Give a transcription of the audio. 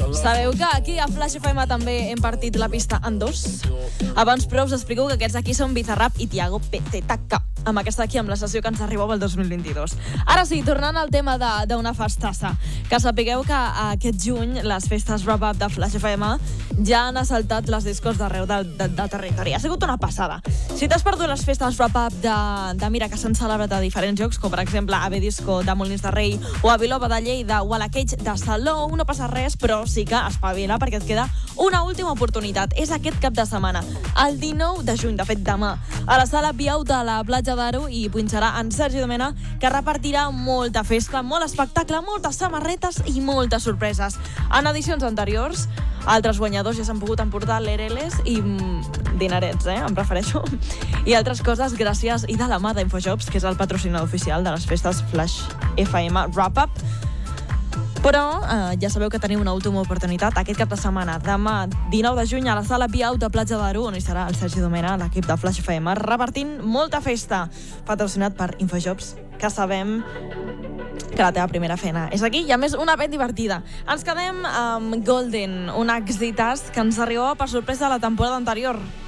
Sabeu que aquí a Flash FM també hem partit la pista en dos? Abans, però, us explico que aquests aquí són Bizarrap i Tiago PZK, amb aquesta aquí, amb la sessió que ens arribava el 2022. Ara sí, tornant al tema d'una festassa, que sapigueu que aquest juny les festes wrap-up de Flash FM ja han assaltat les discos d'arreu del territori. Ha sigut una passada. Si t'has perdut les festes wrap-up mira, que s'han celebrat a diferents llocs, com per exemple a Bedisco de Molins de Rei o a Viloba de Lleida o a la Cage de Salou, no passa res, però sí que espavila perquè et queda una última oportunitat. És aquest cap de setmana, el 19 de juny, de fet demà, a la sala Biau de la platja d'Aro, i punxarà en Sergi Domena, que repartirà molta festa, molt espectacle, moltes samarretes i moltes sorpreses. En edicions anteriors, altres guanyadors ja s'han pogut emportar l'Ereles i dinerets, em refereixo, i altres coses gràcies i de la mà d'Infojobs, que és el patrocinador oficial de les festes Flash FM Wrap-Up. Però ja sabeu que teniu una última oportunitat aquest cap de setmana, demà 19 de juny, a la sala Biau de Platja d'Aro, on hi serà el Sergi Domena, l'equip de Flash FM, repartint molta festa, patrocinat per Infojobs, que sabem que la teva primera feina és aquí, i a més una ben divertida. Ens quedem amb Golden, un exitàs que ens arribava per sorpresa la temporada anterior.